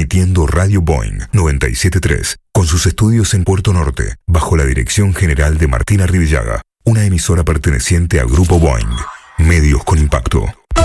transmitiendo Radio Boeing 97.3, con sus estudios en Puerto Norte, bajo la dirección general de Martina Rivillaga, una emisora perteneciente a Grupo Boeing. Medios con impacto.